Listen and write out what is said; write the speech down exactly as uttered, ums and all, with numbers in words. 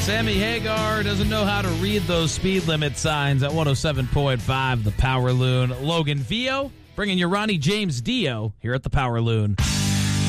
Sammy Hagar doesn't know how to read those speed limit signs at one oh seven point five, the Power Loon. Logan Vio bringing you Ronnie James Dio here at the Power Loon.